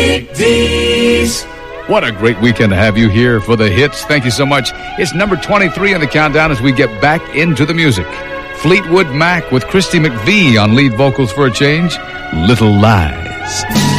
What a great weekend to have you here for the hits. Thank you so much. It's number 23 on the countdown as we get back into the music. Fleetwood Mac with Christy McVie on lead vocals for a change. Little Lies.